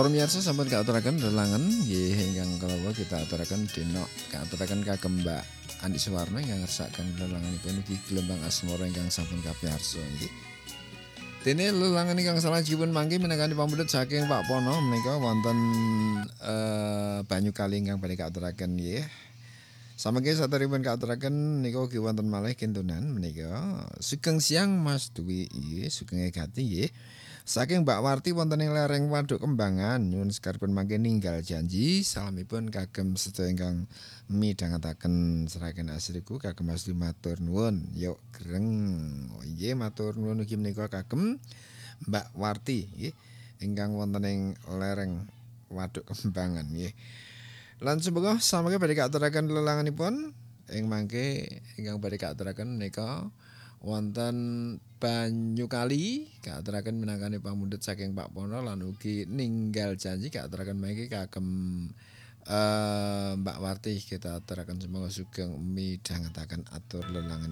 Para miyarsa sampun kaaturaken lelangan nggih ingkang kala kita aturaken dina kaaturaken kagem Mbak Andi Suwarno ingkang ngersakaken lelanganipun ugi gelombang asmara ingkang sampun kapiyarsa nggih. Dene lelangan ingkang salajengipun mangke minangkani pamundhut saking Pak Pono menika wonten banyu kali ingkang badhe kaaturaken nggih. Samangke saderengipun kaaturaken nika ugi wonten malih kintunan menika Sugeng Siang Mas Dwi nggih sugeng gati nggih. Saking Mbak Warti wonten ing lereng Waduk Kembangan nyuwun sekaripun mangke ninggal janji salamipun kagem sedaya ingkang midhangetaken seraken asriku kagem Mas Dwi matur nuwun. Yuk greng. Oh, nggih matur nuwun ugi menika kagem Mbak Warti nggih ingkang wonten ing lereng Waduk Kembangan nggih. Lan semoga samangke badhe kaaturaken lelanganipun ing mangke ingkang badhe kaaturaken menika wonten banyu kali kaaturaken minangkani pamundhut saking Pak Pono lan ugi ninggal janji kaaturaken mangke kagem Mbak Warti kita aturaken semoga sugeng midhangetaken atur lelanganipun.